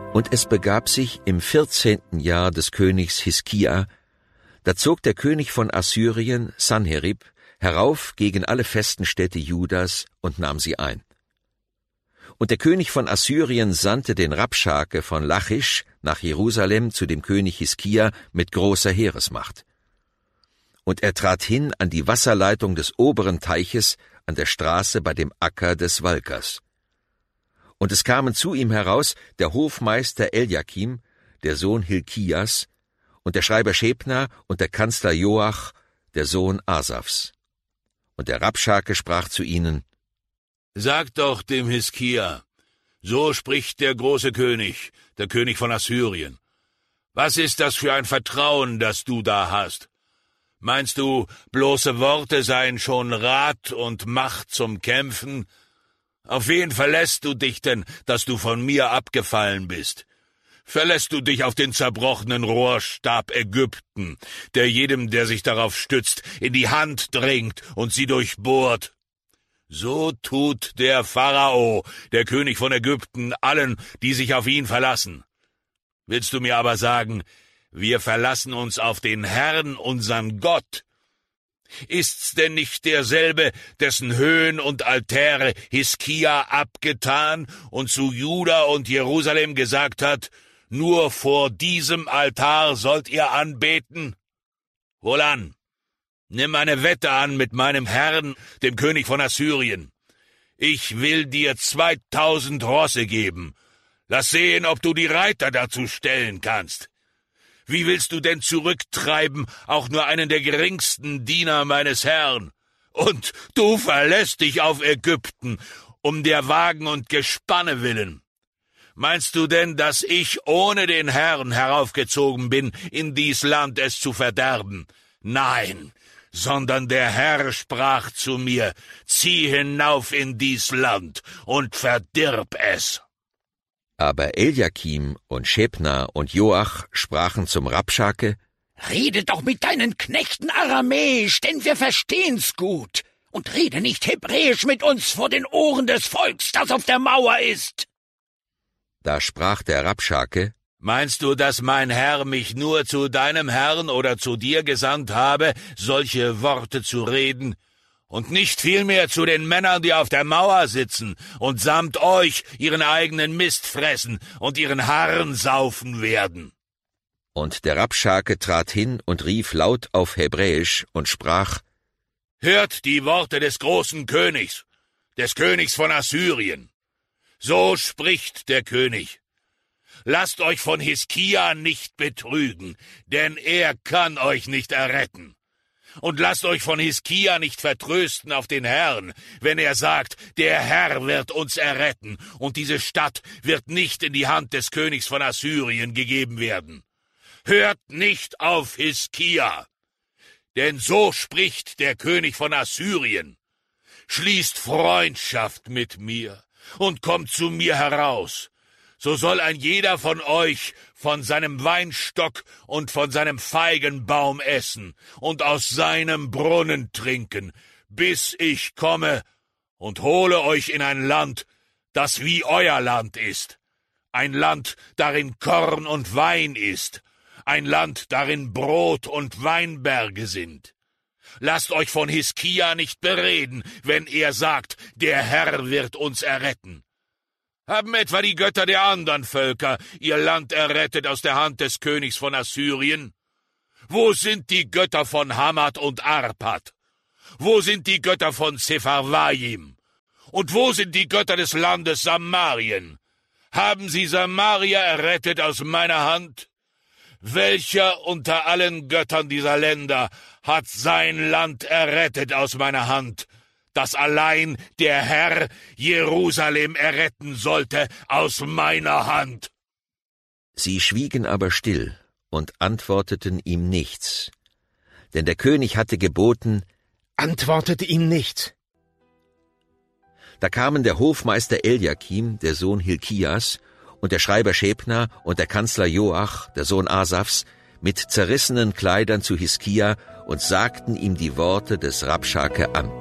Und es begab sich im 14. Jahr des Königs Hiskia, da zog der König von Assyrien, Sanherib, herauf gegen alle festen Städte Judas und nahm sie ein. Und der König von Assyrien sandte den Rabschake von Lachisch nach Jerusalem zu dem König Hiskia mit großer Heeresmacht. Und er trat hin an die Wasserleitung des oberen Teiches an der Straße bei dem Acker des Walkers. Und es kamen zu ihm heraus der Hofmeister Eljakim, der Sohn Hilkias, und der Schreiber Schebna und der Kanzler Joach, der Sohn Asafs. Und der Rabschake sprach zu ihnen: Sagt doch dem Hiskia, so spricht der große König, der König von Assyrien. Was ist das für ein Vertrauen, das du da hast? Meinst du, bloße Worte seien schon Rat und Macht zum Kämpfen? Auf wen verlässt du dich denn, dass du von mir abgefallen bist? Verlässt du dich auf den zerbrochenen Rohrstab Ägypten, der jedem, der sich darauf stützt, in die Hand dringt und sie durchbohrt? So tut der Pharao, der König von Ägypten, allen, die sich auf ihn verlassen. Willst du mir aber sagen, wir verlassen uns auf den Herrn, unseren Gott? Ist's denn nicht derselbe, dessen Höhen und Altäre Hiskia abgetan und zu Juda und Jerusalem gesagt hat, nur vor diesem Altar sollt ihr anbeten? Wohlan, nimm eine Wette an mit meinem Herrn, dem König von Assyrien. Ich will dir 2000 Rosse geben. Lass sehen, ob du die Reiter dazu stellen kannst. Wie willst du denn zurücktreiben, auch nur einen der geringsten Diener meines Herrn? Und du verlässt dich auf Ägypten, um der Wagen und Gespanne willen. Meinst du denn, dass ich ohne den Herrn heraufgezogen bin, in dies Land es zu verderben? Nein, sondern der Herr sprach zu mir, zieh hinauf in dies Land und verdirb es. Aber Eljakim und Schebna und Joach sprachen zum Rabschake: Rede doch mit deinen Knechten aramäisch, denn wir verstehen's gut. Und rede nicht hebräisch mit uns vor den Ohren des Volks, das auf der Mauer ist. Da sprach der Rabschake: Meinst du, dass mein Herr mich nur zu deinem Herrn oder zu dir gesandt habe, solche Worte zu reden? Und nicht vielmehr zu den Männern, die auf der Mauer sitzen und samt euch ihren eigenen Mist fressen und ihren Harren saufen werden. Und der Rabschake trat hin und rief laut auf Hebräisch und sprach: Hört die Worte des großen Königs, des Königs von Assyrien. So spricht der König. Lasst euch von Hiskia nicht betrügen, denn er kann euch nicht erretten. Und lasst euch von Hiskia nicht vertrösten auf den Herrn, wenn er sagt, der Herr wird uns erretten, und diese Stadt wird nicht in die Hand des Königs von Assyrien gegeben werden. Hört nicht auf Hiskia, denn so spricht der König von Assyrien. Schließt Freundschaft mit mir und kommt zu mir heraus. So soll ein jeder von euch von seinem Weinstock und von seinem Feigenbaum essen und aus seinem Brunnen trinken, bis ich komme und hole euch in ein Land, das wie euer Land ist, ein Land, darin Korn und Wein ist, ein Land, darin Brot und Weinberge sind. Lasst euch von Hiskia nicht bereden, wenn er sagt, der Herr wird uns erretten. Haben etwa die Götter der anderen Völker ihr Land errettet aus der Hand des Königs von Assyrien? Wo sind die Götter von Hamad und Arpad? Wo sind die Götter von Sepharvaim? Und wo sind die Götter des Landes Samarien? Haben sie Samaria errettet aus meiner Hand? Welcher unter allen Göttern dieser Länder hat sein Land errettet aus meiner Hand, dass allein der Herr Jerusalem erretten sollte aus meiner Hand? Sie schwiegen aber still und antworteten ihm nichts, denn der König hatte geboten: Antwortete ihm nicht. Da kamen der Hofmeister Eljakim, der Sohn Hilkias, und der Schreiber Schebna und der Kanzler Joach, der Sohn Asafs, mit zerrissenen Kleidern zu Hiskia und sagten ihm die Worte des Rabschake an.